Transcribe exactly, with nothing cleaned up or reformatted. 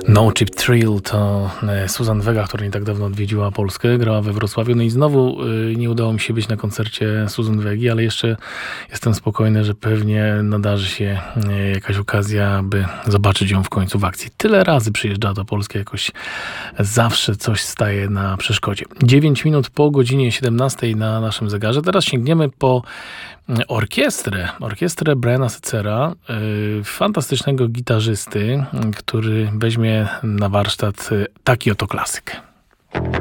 No Cheap Thrill to Suzanne Vega, która nie tak dawno odwiedziła Polskę, grała we Wrocławiu. No i znowu nie udało mi się być na koncercie Suzanne Vegi, ale jeszcze jestem spokojny, że pewnie nadarzy się jakaś okazja, by zobaczyć ją w końcu w akcji. Tyle razy przyjeżdża do Polski, jakoś zawsze coś staje na przeszkodzie. dziewięć minut po godzinie siedemnastej na naszym zegarze. Teraz sięgniemy po orkiestrę. Orkiestrę Briana Setzera, yy, fantastycznego gitarzysty, który weźmie na warsztat taki oto klasyk.